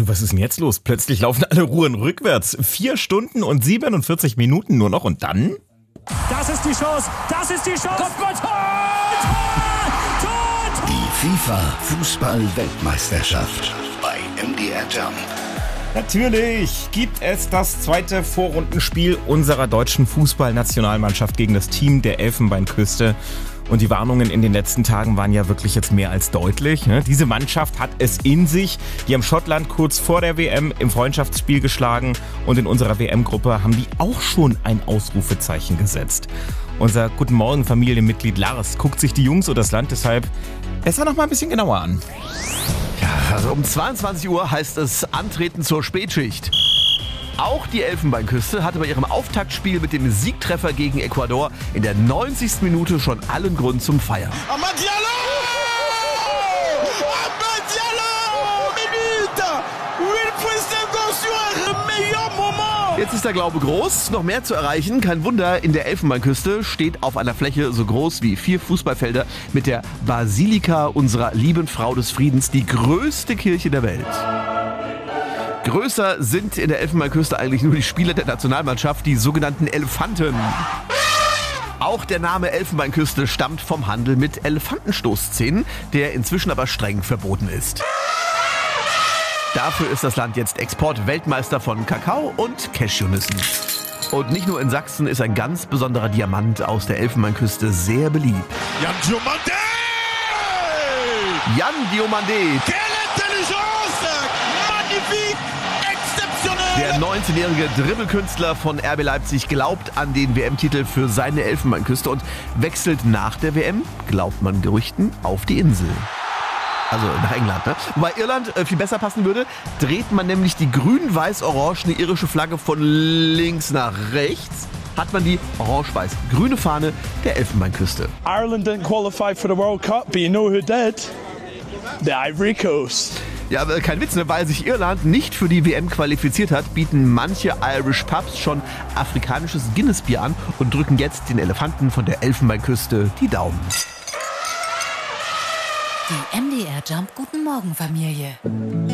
Was ist denn jetzt los? Plötzlich laufen alle Ruhen rückwärts. 4 Stunden und 47 Minuten nur noch und dann? Das ist die Chance, das ist die Chance. Tor, Tor, Tor. Die FIFA-Fußball-Weltmeisterschaft bei MDR Jump. Natürlich gibt es das zweite Vorrundenspiel unserer deutschen Fußballnationalmannschaft gegen das Team der Elfenbeinküste. Und die Warnungen in den letzten Tagen waren ja wirklich jetzt mehr als deutlich. Diese Mannschaft hat es in sich. Die haben Schottland kurz vor der WM im Freundschaftsspiel geschlagen. Und in unserer WM-Gruppe haben die auch schon ein Ausrufezeichen gesetzt. Unser Guten Morgen Familienmitglied Lars guckt sich die Jungs und das Land deshalb besser noch mal ein bisschen genauer an. Ja, also um 22 Uhr heißt es Antreten zur Spätschicht. Auch die Elfenbeinküste hatte bei ihrem Auftaktspiel mit dem Siegtreffer gegen Ecuador in der 90. Minute schon allen Grund zum Feiern. Amad Diallo! Amad Diallo! Minute! Jetzt ist der Glaube groß, noch mehr zu erreichen. Kein Wunder, in der Elfenbeinküste steht auf einer Fläche so groß wie 4 Fußballfelder mit der Basilika unserer lieben Frau des Friedens die größte Kirche der Welt. Größer sind in der Elfenbeinküste eigentlich nur die Spieler der Nationalmannschaft, die sogenannten Elefanten. Auch der Name Elfenbeinküste stammt vom Handel mit Elefantenstoßzähnen, der inzwischen aber streng verboten ist. Dafür ist das Land jetzt Exportweltmeister von Kakao und Cashewnüssen. Und nicht nur in Sachsen ist ein ganz besonderer Diamant aus der Elfenbeinküste sehr beliebt. Yan Diomandé! Yan Diomandé! Quelle Intelligence! Magnifique! Der 19-jährige Dribbelkünstler von RB Leipzig glaubt an den WM-Titel für seine Elfenbeinküste und wechselt nach der WM, glaubt man Gerüchten, auf die Insel. Also nach England, ne? Wobei Irland viel besser passen würde, dreht man nämlich die grün-weiß-orangene irische Flagge von links nach rechts, hat man die orange-weiß-grüne Fahne der Elfenbeinküste. Ireland didn't qualify for the World Cup, but you know who did? The Ivory Coast. Ja, aber kein Witz, ne? Weil sich Irland nicht für die WM qualifiziert hat, bieten manche Irish Pubs schon afrikanisches Guinness-Bier an und drücken jetzt den Elefanten von der Elfenbeinküste die Daumen. Die MDR Jump Guten Morgen Familie.